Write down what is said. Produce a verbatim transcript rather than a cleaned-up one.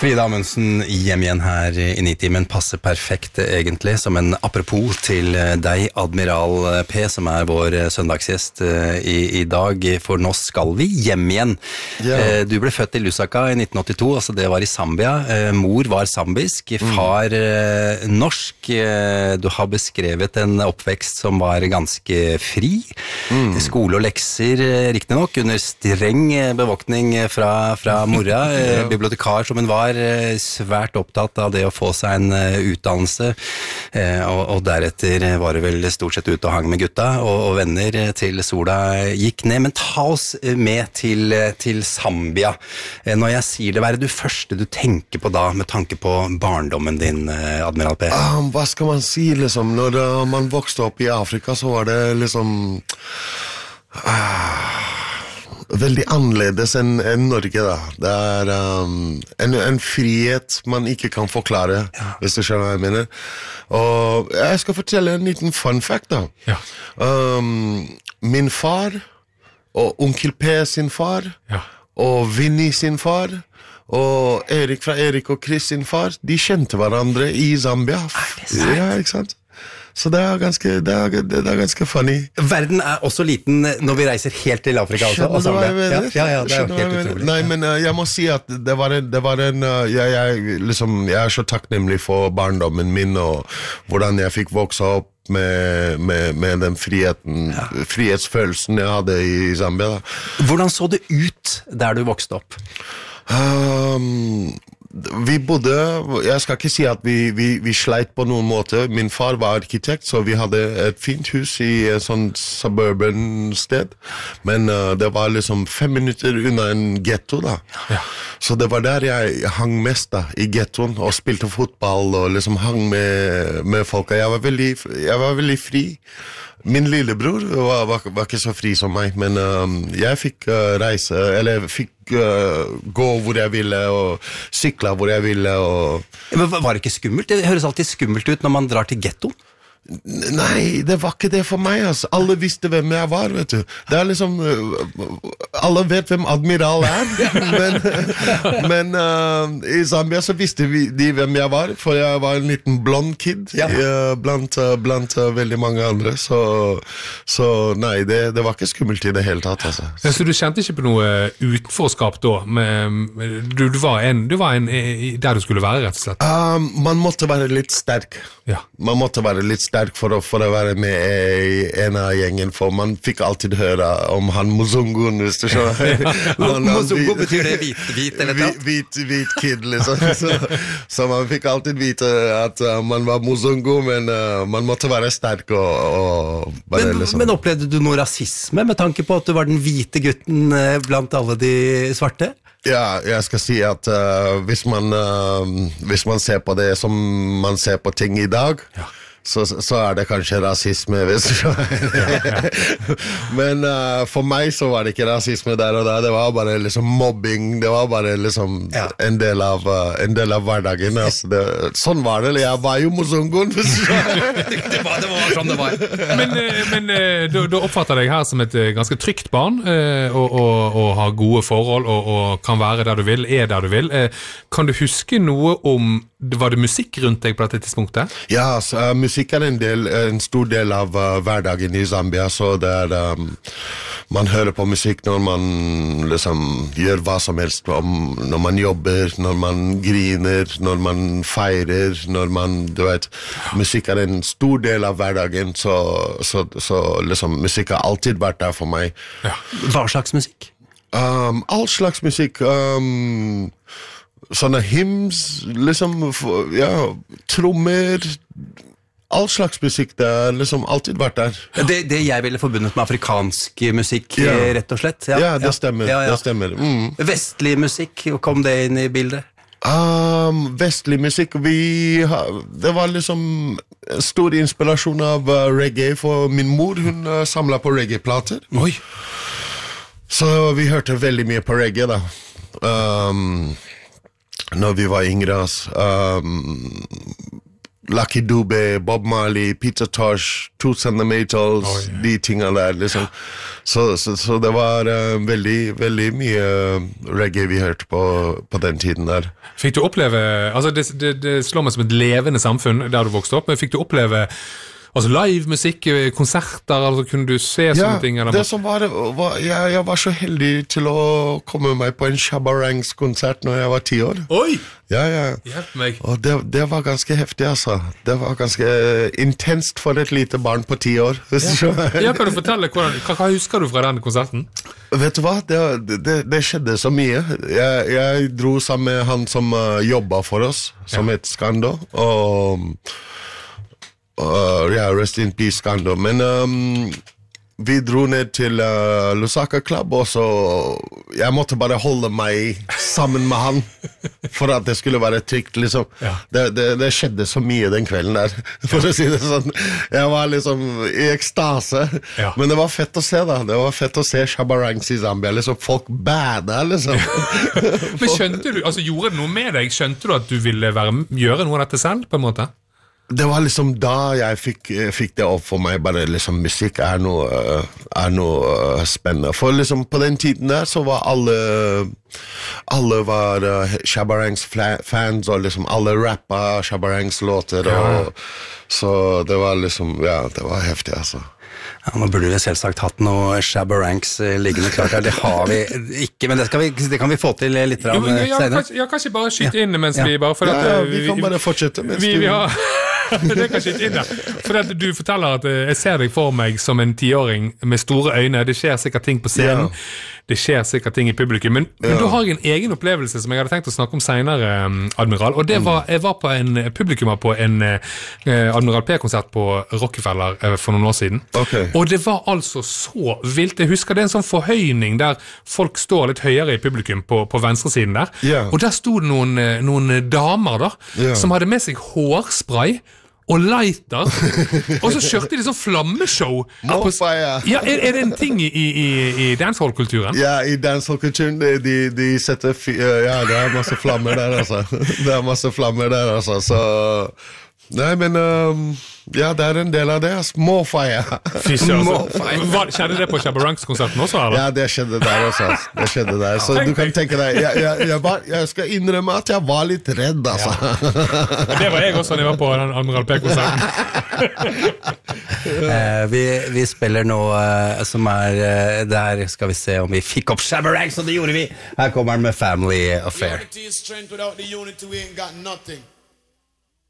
Frida Amundsen hjem igjen her i Nitimen passer perfekt egentlig som en apropos til deg, Admiral P, som er vår søndagsgjest i, i dag, for nå skal vi hjem igjen. Yeah. Du ble født i Lusaka i nitten åttito, altså det var i Zambia. Mor var zambisk, far mm. norsk. Du har beskrevet en oppvekst som var ganske fri. Mm. Skole og lekser, riktig nok, under streng bevåkning fra, fra mora. Yeah. Bibliotekar som hun var, svært opptatt av det å få seg en utdannelse, og, og deretter var det vel stort sett ut og hang med gutta og, og venner til sola gikk ned. Men ta oss med til, til Zambia. Når jeg sier det, hva er det du første du tenker på da, med tanke på barndommen din, Admiral P? Um, hva skal man si, liksom? Når uh, man vokste opp i Afrika, så var det liksom... Uh, veldig annerledes enn en Norge da. Det er um, en, en frihet man ikke kan forklare, ja. Hvis du skjønner hva jeg mener. Og jeg skal fortelle en liten fun fact da. Ja. Um, min far, og onkel P sin far, ja. Og Vinnie sin far, og Erik fra Erik og Chris sin far, de kjente hverandre i Zambia. Er det sant? Ja, ikke sant? Så det er ganske, det er, det er ganske funny. Verden er også liten når vi reiser helt til Afrika også. Skjønner du hva jeg mener? Ja, ja, det er jo helt utrolig. Nei, men uh, jeg må si at det var en, det var en uh, jeg, jeg, liksom, jeg er så takknemlig for barndommen min, og hvordan jeg fikk vokse opp med, med, med den friheten, ja. Frihetsfølelsen jeg hadde i Zambia. Da. Hvordan så det ut der du vokste opp? Um... Vi bodde, jeg skal ikke si at vi, vi, vi sleit på noen måte. Min far var arkitekt, så vi hadde et fint hus i et sånn suburban sted. Men uh, det var liksom fem minutter unna en ghetto da. Ja. Så det var der jeg hang mest da, i ghettoen, og spilte fotball og liksom hang med, med folk. Jeg var veldig, jeg var veldig fri. Min lillebror var, var, var ikke så fri som meg, men um, jeg fikk uh, reise, eller fikk uh, gå hvor jeg ville, og sykle hvor jeg ville. Og... Men var det ikke skummelt? Det høres alltid skummelt ut når man drar til ghettoen. Nei, det var ikke det for meg, altså. Alle visste hvem jeg var, vet du. Det er liksom, alle vet hvem Admiral er, men, men uh, i Zambia så visste vi, de hvem jeg var, for jeg var en liten blond kid, ja. uh, blant, uh, blant uh, veldig mange andre, så, så nei, det, det var ikke skummelt i det hele tatt, altså. Ja, så du kjente ikke på noe utenforskap da? Med, du, du var, en, du var en, der du skulle være, rett og slett? Um, man måtte være litt sterk. Ja. Man måtte være litt sterk for å, for å være med i en av gjengen, for man fikk alltid høre om han Muzungun, hvis du skjønner. Muzungun betyr det hvit, hvit eller hvit, hvit, hvit kid, liksom. Så, så man fikk alltid vite at uh, man var Muzungu, men uh, man måtte være sterk og, og bare men, liksom. Men opplevde du noe rasisme med tanke på at du var den hvite gutten uh, blant alle de svarte? Ja, jeg skal si at uh, hvis, man, uh, hvis man ser på det som man ser på ting i dag, ja. så, så er det kanskje rasisme, hvis du skjønner. Ja, ja. Men uh, for meg så var det ikke rasisme der og der, det var bare liksom mobbing, det var bare liksom ja. en, del av, uh, en del av hverdagen. Altså det, sånn var det, jeg var jo Muzungun, hvis du skjønner. det, var, det var sånn det var. Men, men du, du oppfatter deg her som et ganske trygt barn, og, og, og har gode forhold, og, og kan være der du vil, er der du vil. Kan du huske noe om, var det musikk rundt deg på dette tidspunktet? Ja, så, uh, musikk er en, del, en stor del av uh, hverdagen i Zambia, så det er, um, man hører på musikk når man liksom gjør hva som helst, om, når man jobber, når man griner, når man feirer, når man, du vet, musikk er en stor del av hverdagen, så, så, så liksom, musikk har alltid vært der for meg. Ja. Hva slags musikk? Um, all slags musikk, um, sånne hymns, liksom, ja, trommer, all slags musikk, det har liksom alltid vært der. Det, det jeg ville forbundet med afrikansk musikk, ja. Rett og slett? Ja, ja det stemmer. Ja, ja. Det stemmer. Mm. Vestlig musikk, kom det inn i bildet? Um, vestlig musikk, vi det var liksom stor inspirasjon av uh, reggae, for min mor, hun uh, samlet på reggae-plater. Oi! Så vi hørte veldig mye på reggae da. Um, når vi var yngre, um, Lucky Dube, Bob Marley, Peter Tosh, Two Centimeters, oh, yeah. de tingene der, liksom. Så, så, så det var uh, veldig, veldig mye reggae vi hørte på, på den tiden der. Fikk du oppleve, altså det, det, det slår meg som et levende samfunn der du vokste opp, men fikk du oppleve altså live musikk, konserter, altså kunne du se sånne ja, ting? Eller? Det som var, var jeg, jeg var så heldig til å komme meg på en Shabba Ranks-konsert når jeg var ti år. Oi! Ja, ja. Hjelp meg. Og det, det var ganske heftig, altså. Det var ganske intenst for et lite barn på ti år. Ja, ja kan du fortelle, hvordan, hva, hva husker du fra den konserten? Vet du hva, det, det, det skjedde så mye. Jeg, jeg dro sammen med han som uh, jobbet for oss, som ja. het Skando, og... Uh, ja, rest in peace, Skando. Men um, vi dro ned til uh, Lusaka Club, og så jeg måtte bare holde meg sammen med han for at det skulle være trygt, liksom. Ja. Det, det, det skjedde så mye den kvelden der, for å si det sånn. Jeg var liksom i ekstase, ja. Men det var fett å se da. Det var fett å se Shabba Ranks i Zambia, liksom. Folk bada, liksom. Men skjønte du, altså gjorde det noe med deg? Skjønte du at du ville være, gjøre noe av dette selv, på en måte? Det var liksom da jeg fikk, fikk det opp for meg, bare liksom musikk er noe, er noe uh, spennende. For liksom på den tiden der så var alle, alle var uh, Shabba Ranks fans, og liksom alle rappa Shabba Ranks låter, og, ja. Så det var liksom, ja, det var heftig altså. Ja, nå burde vi selvsagt hatt noe Shabba Ranks liggende klart her, det har vi ikke, men det, skal vi, det kan vi få til litt av ja, ja, senere. Ja, kanskje bare skyte ja. inn mens ja. vi bare... For ja, at, ja, vi kan bare fortsette mens vi, du... Vi har... det kan skyte inn der. For at du forteller at jeg ser deg for meg som en tiåring med store øyne, det skjer sikkert ting på scenen, ja. Det skjer sikkert ting i publikum, men, ja. Men du har en egen opplevelse som jeg hadde tenkt å snakke om senere, Admiral, og det var, jeg var på en publikummer på en uh, Admiral P-konsert på Rockefeller uh, for noen år siden, okay. Og det var altså så vilt, jeg husker det er en sånn forhøyning der folk står litt høyere i publikum på, på venstre siden der, ja. Og der stod noen, noen damer da, ja. Som hadde med seg hårspray, og lighter, og så kjørte de sånn flammeshow. Målfire. Ja, er, er det en ting i, i, i dancehall-kulturen? Ja, i dancehall-kulturen, de, de, de setter, ja, det er masse flammer der, altså. Det er masse flammer der, altså, så... Nei, men um, ja, det er en del av det. Småfire. Småfire. Skjedde det på Shabba Ranks-konserten også, eller? Ja, det skjedde der også. Det skjedde der. Så du kan tenke deg, jeg, jeg, jeg, var, jeg skal innrømme at jeg var litt redd, altså. Ja. Det var jeg også når jeg var på den Admiral P-konserten. eh, vi, vi spiller nå uh, som er uh, der, skal vi se om vi fikk opp Shabba Ranks, og det gjorde vi. Her kommer den med Family Affair. Unity is strength, without the unity we ain't got nothing.